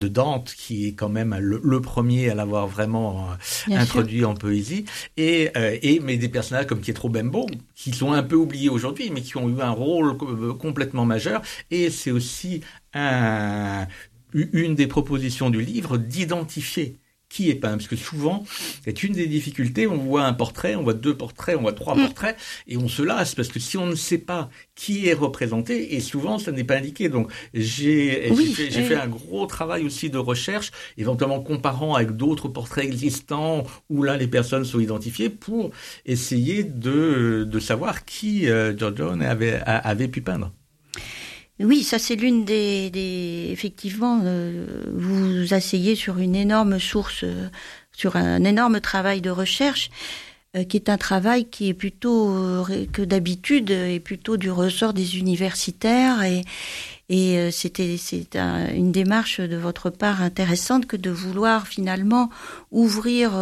de Dante, qui est quand même le premier à l'avoir vraiment introduit en poésie, mais des personnages comme Pietro Bembo, qui sont un peu oubliés aujourd'hui, mais qui ont eu un rôle complètement majeur. Et c'est aussi une des propositions du livre d'identifier qui est peint, parce que souvent, c'est une des difficultés, on voit un portrait, on voit 2 portraits, on voit 3 portraits, et on se lasse, parce que si on ne sait pas qui est représenté, et souvent, ça n'est pas indiqué. Donc, j'ai fait un gros travail aussi de recherche, éventuellement comparant avec d'autres portraits existants, où là, les personnes sont identifiées, pour essayer de savoir qui Giorgione avait pu peindre. Oui, ça c'est l'une effectivement, vous asseyez sur une énorme source, sur un énorme travail de recherche, qui est un travail qui est plutôt que d'habitude est plutôt du ressort des universitaires et c'est une démarche de votre part intéressante que de vouloir finalement ouvrir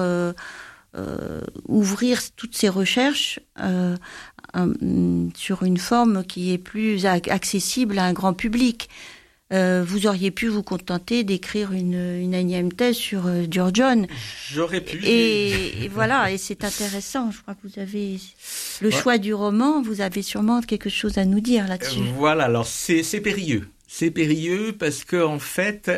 toutes ces recherches sur une forme qui est plus accessible à un grand public. Vous auriez pu vous contenter d'écrire une énième thèse sur Giorgione. J'aurais pu. Et voilà, et c'est intéressant. Je crois que vous avez le choix du roman. Vous avez sûrement quelque chose à nous dire là-dessus. Voilà, alors c'est périlleux. C'est périlleux parce que en fait,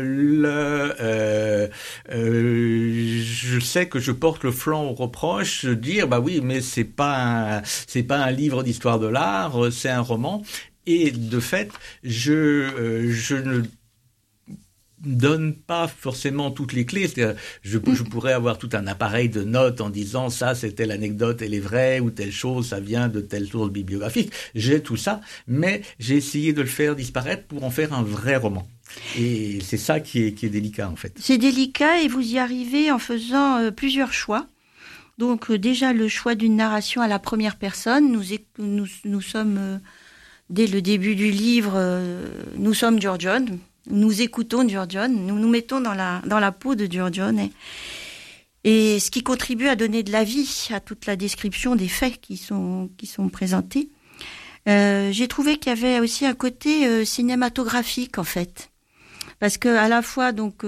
je sais que je porte le flanc au reproche de dire bah oui, mais c'est pas un livre d'histoire de l'art, c'est un roman. Et de fait, je ne donne pas forcément toutes les clés. C'est-à-dire, je pourrais avoir tout un appareil de notes en disant ça, c'est telle anecdote, elle est vraie, ou telle chose, ça vient de telle source bibliographique. J'ai tout ça, mais j'ai essayé de le faire disparaître pour en faire un vrai roman. Et c'est ça qui est délicat, en fait. C'est délicat et vous y arrivez en faisant plusieurs choix. Donc déjà, le choix d'une narration à la première personne. Nous sommes, dès le début du livre, nous sommes Giorgione. Nous écoutons Giorgione, nous nous mettons dans la peau de Giorgione, et ce qui contribue à donner de la vie à toute la description des faits qui sont présentés. J'ai trouvé qu'il y avait aussi un côté cinématographique en fait, parce que à la fois donc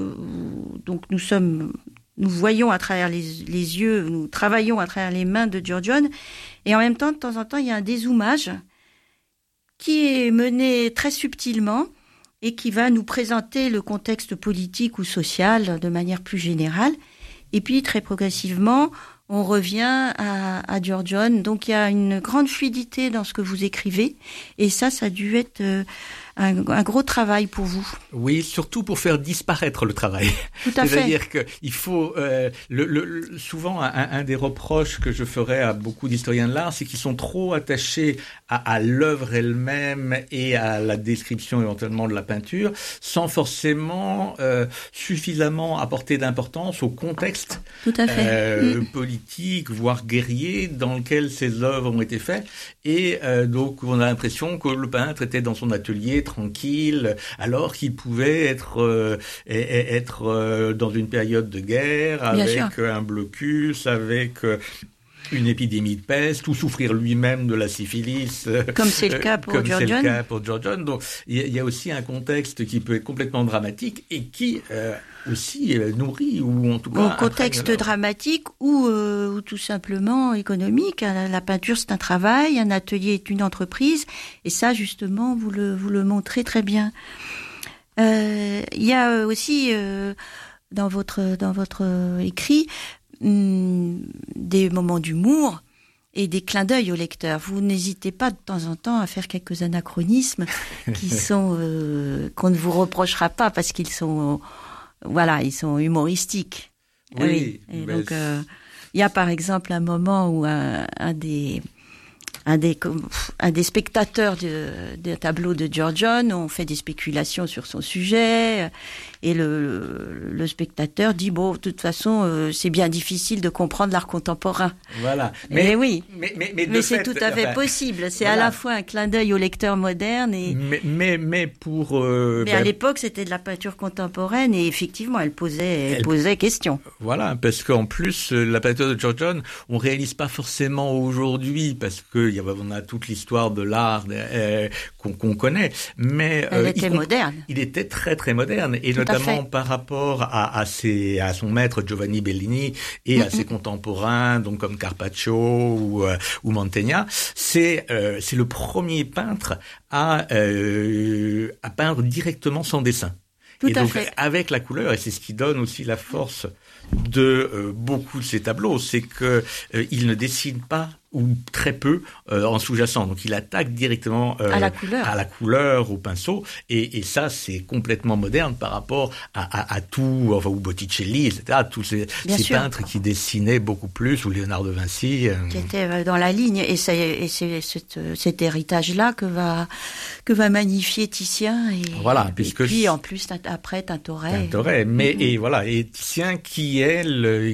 nous voyons à travers les yeux, nous travaillons à travers les mains de Giorgione, et en même temps de temps en temps il y a un dézoomage qui est mené très subtilement et qui va nous présenter le contexte politique ou social de manière plus générale. Et puis, très progressivement, on revient à Giorgione. Donc, il y a une grande fluidité dans ce que vous écrivez. Et ça a dû être un gros travail pour vous. Oui, surtout pour faire disparaître le travail. Tout à fait. C'est-à-dire qu'il faut... souvent, un des reproches que je ferais à beaucoup d'historiens de l'art, c'est qu'ils sont trop attachés à l'œuvre elle-même et à la description éventuellement de la peinture, sans forcément suffisamment apporter d'importance au contexte Tout à fait. Politique, voire guerrier, dans lequel ces œuvres ont été faites. Et donc, on a l'impression que le peintre était dans son atelier tranquille, alors qu'il pouvait être dans une période de guerre, avec un blocus, avec une épidémie de peste, ou souffrir lui-même de la syphilis. Comme c'est le cas pour Giorgione. C'est le cas pour Giorgione. Donc, il y a aussi un contexte qui peut être complètement dramatique et qui aussi nourrit, ou en tout cas... Un contexte dramatique ou tout simplement économique. La peinture, c'est un travail, un atelier est une entreprise, et ça, justement, vous le montrez très bien. Il y a aussi, dans votre écrit, des moments d'humour et des clins d'œil au lecteur. Vous n'hésitez pas de temps en temps à faire quelques anachronismes qui sont qu'on ne vous reprochera pas parce qu'ils sont ils sont humoristiques. Oui. Et donc il y a par exemple un moment où un des spectateurs des tableaux de Giorgione ont fait des spéculations sur son sujet, et le spectateur dit bon, de toute façon c'est bien difficile de comprendre l'art contemporain. Voilà. Mais c'est fait, tout à fait possible. C'est à la fois un clin d'œil au lecteur moderne et mais à l'époque c'était de la peinture contemporaine, et effectivement elle posait question. Voilà, parce qu'en plus la peinture de Giorgione, on réalise pas forcément aujourd'hui, parce qu'il on a toute l'histoire de l'art qu'on connaît, mais elle était moderne. Il était très très moderne, et notamment par rapport à son maître Giovanni Bellini et à ses contemporains, donc comme Carpaccio ou Mantegna. C'est le premier peintre à peindre directement sans dessin. Et donc, avec la couleur, et c'est ce qui donne aussi la force de beaucoup de ces tableaux, c'est que il ne dessine pas ou très peu en sous-jacent. Donc il attaque directement à la couleur, au pinceau, et ça c'est complètement moderne par rapport à tout, enfin, ou Botticelli, etc. Tous ces peintres qui dessinaient beaucoup plus, ou Léonard de Vinci, qui étaient dans la ligne. Et c'est cet héritage-là que va magnifier Titien. Et puis en plus après Tintoret. Mais et voilà, et Titien qui est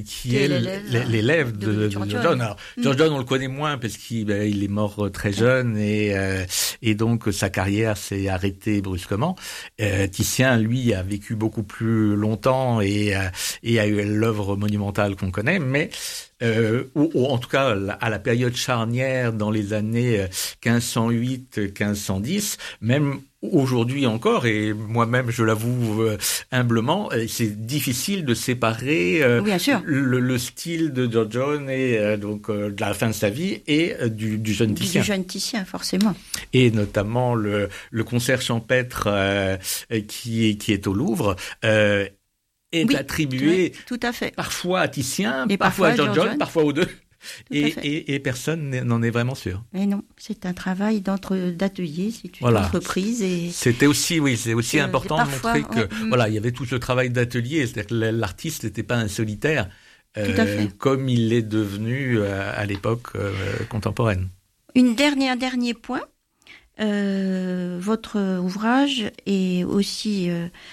l'élève de George John. Alors George John, on le connaît moins parce qu'il est mort très jeune, et donc sa carrière s'est arrêtée brusquement. Titien, lui, a vécu beaucoup plus longtemps et a eu l'œuvre monumentale qu'on connaît, mais ou en tout cas à la période charnière dans les années 1508-1510, même aujourd'hui encore, et moi-même je l'avoue humblement, c'est difficile de séparer le style de George John et donc de la fin de sa vie et du jeune Titien. Du jeune Titien, forcément. Et notamment le concert champêtre qui est au Louvre. Est attribué tout à fait. Parfois à Titien, parfois à George John, parfois aux deux. Et personne n'en est vraiment sûr. Mais non, c'est un travail d'atelier, c'est une entreprise. Et c'est aussi important de montrer que il y avait tout ce travail d'atelier, c'est-à-dire que l'artiste n'était pas un solitaire, comme il l'est devenu à l'époque contemporaine. Dernier point, votre ouvrage est aussi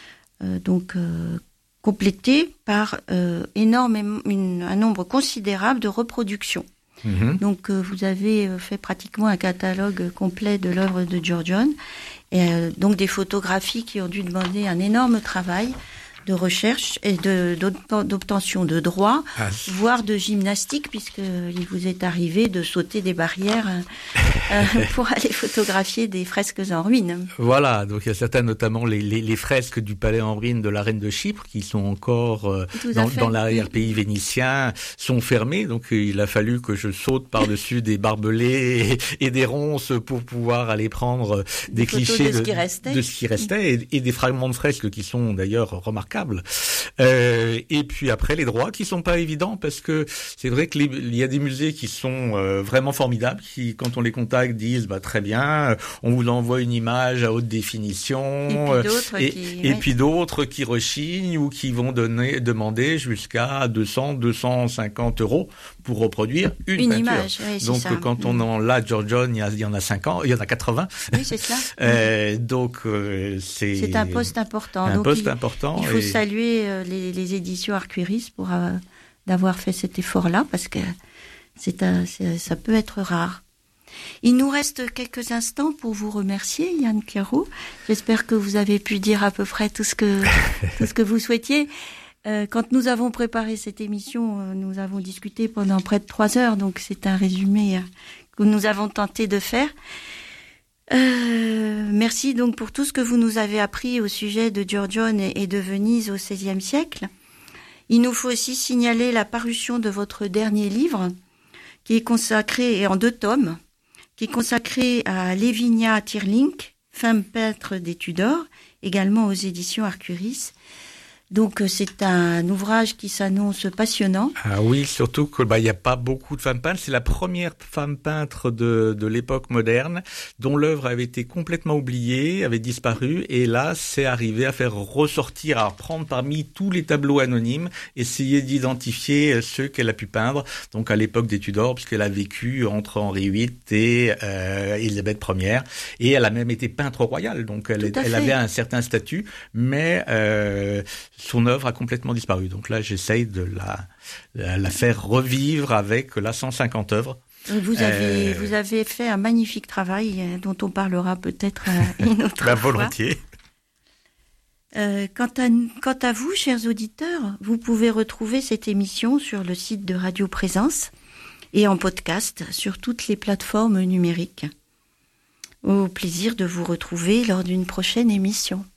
complété par un nombre considérable de reproductions. Donc vous avez fait pratiquement un catalogue complet de l'œuvre de George John, et donc des photographies qui ont dû demander un énorme travail de recherche et d'obtention de droits, voire de gymnastique, puisqu'il vous est arrivé de sauter des barrières pour aller photographier des fresques en ruine. Voilà, donc il y a certaines, notamment les fresques du palais en ruine de la reine de Chypre, qui sont encore dans l'arrière-pays vénitien, sont fermées, donc il a fallu que je saute par-dessus des barbelés et des ronces pour pouvoir aller prendre des clichés de ce qui restait et des fragments de fresques qui sont d'ailleurs remarquables. Et puis après les droits qui sont pas évidents, parce que c'est vrai que il y a des musées qui sont vraiment formidables, qui quand on les contacte disent très bien, on vous envoie une image à haute définition, et puis d'autres qui rechignent ou qui vont demander jusqu'à 200-250 € pour reproduire une peinture. Image. Oui, donc quand on en l'a George John, il y en a 50, il y en a 80. Oui, c'est ça. Donc c'est un poste important. Il faut saluer les éditions Arcueris pour d'avoir fait cet effort-là, parce que ça peut être rare. Il nous reste quelques instants pour vous remercier, Yann Kérou. J'espère que vous avez pu dire à peu près tout ce que vous souhaitiez. Quand nous avons préparé cette émission, nous avons discuté pendant près de 3 heures, donc c'est un résumé que nous avons tenté de faire. Merci donc pour tout ce que vous nous avez appris au sujet de George John et de Venise au XVIe siècle. Il nous faut aussi signaler la parution de votre dernier livre, qui est consacré, en 2 tomes, qui est consacré à Lavinia Teirlinck, femme peintre des Tudors, également aux éditions Arcueris. Donc c'est un ouvrage qui s'annonce passionnant. Ah oui, surtout que il y a pas beaucoup de femmes peintres. C'est la première femme peintre de l'époque moderne dont l'œuvre avait été complètement oubliée, avait disparu, et là c'est arrivé à faire ressortir, à prendre parmi tous les tableaux anonymes, essayer d'identifier ceux qu'elle a pu peindre. Donc à l'époque des Tudors, puisqu'elle a vécu entre Henri VIII et Élisabeth Ier, et elle a même été peintre royale. Donc elle avait un certain statut, mais son œuvre a complètement disparu. Donc là, j'essaye de la faire revivre avec 150 œuvres. Vous avez fait un magnifique travail dont on parlera peut-être une autre fois. Volontiers. Quant à vous, chers auditeurs, vous pouvez retrouver cette émission sur le site de Radio Présence et en podcast sur toutes les plateformes numériques. Au plaisir de vous retrouver lors d'une prochaine émission.